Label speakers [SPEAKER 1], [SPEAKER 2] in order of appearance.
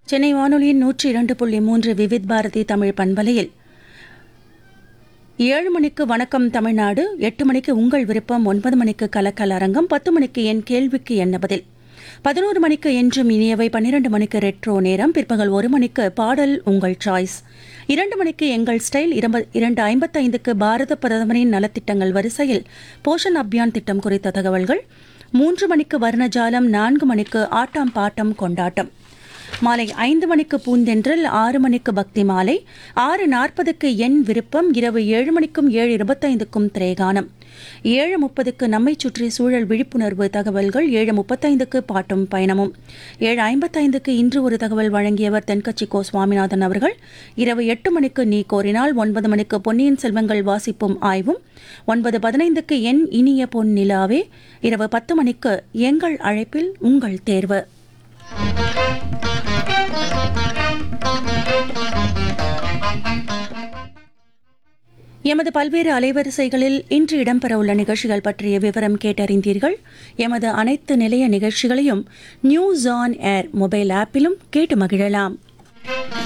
[SPEAKER 1] சென்னை வானொலியின் 102.3 விவித் பாரதி தமிழ் பண்பலையில் 7 மணிக்கு வணக்கம் தமிழ்நாடு, 8 மணிக்கு உங்கள் விருப்பம், 9 மணிக்கு கலக்கல் அரங்கம், 10 மணிக்கு என் கேள்விக்கு என்ன பதில், 11 மணிக்கு என்றும் இனியவை, 12 மணிக்கு ரெட்ரோ நேரம், பிற்பகல் 1 மணிக்கு பாடல் உங்கள் சாய்ஸ், 2 மணிக்கு எங்கள் ஸ்டைல், 2:55க்கு பாரத பிரதமரின் நலத்திட்டங்கள் வரிசையில் போஷன் அபியான் திட்டம் குறித்த தகவல்கள், 3 மணிக்கு வர்ணஜாலம், 4 மணிக்கு ஆட்டம் பாட்டம் கொண்டாட்டம், மாலை 5 மணிக்கு பூந்தென்றல், 6 மணிக்கு பக்தி மாலை, 6:40க்கு என் விருப்பம், இரவு 7 மணிக்கும் 7:25க்கும் திரைகானம், 7:30க்கு நம்மை சுற்றி சூழல் விழிப்புணர்வு தகவல்கள், 7:35க்கு பாட்டும் பயணமும், 7:55க்கு இன்று ஒரு தகவல் வழங்கியவர் தென்கட்சி கோ சுவாமிநாதன் அவர்கள், இரவு 8 மணிக்கு நீ கோரினால், 9 மணிக்கு பொன்னியின் செல்வங்கள் வாசிப்பும் ஆய்வும், 9:15க்கு என் இனிய பொன் நிலாவே, இரவு 10 மணிக்கு எங்கள் அழைப்பில் உங்கள் தேர்வு. எமது பல்வேறு அலைவரிசைகளில் இன்று இடம்பெறவுள்ள நிகழ்ச்சிகள் பற்றிய விவரம் கேட்டறிந்தீர்கள். எமது அனைத்து நிலைய நிகழ்ச்சிகளையும் நியூஸ் ஆன் ஏர் மொபைல் ஆப்பிலும் கேட்டு மகிழலாம்.